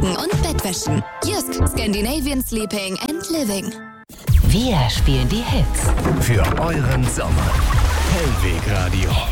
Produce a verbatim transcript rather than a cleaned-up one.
Decken und Bettwäschen. Jysk, Scandinavian Sleeping and Living. Wir spielen die Hits für euren Sommer. Hellweg Radio.